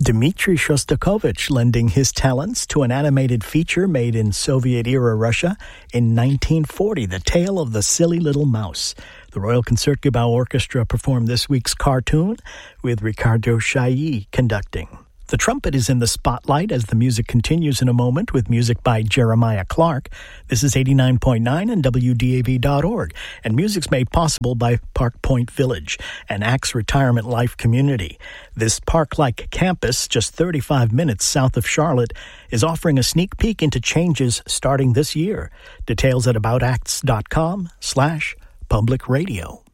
Dmitry Shostakovich lending his talents to an animated feature made in Soviet-era Russia in 1940, The Tale of the Silly Little Mouse. The Royal Concertgebouw Orchestra performed this week's cartoon with Ricardo Chailly conducting. The trumpet is in the spotlight as the music continues in a moment with music by Jeremiah Clark. This is 89.9 and WDAV.org, and music's made possible by Park Point Village, an Axe retirement life community. This park-like campus, just 35 minutes south of Charlotte, is offering a sneak peek into changes starting this year. Details at aboutaxe.com/public radio.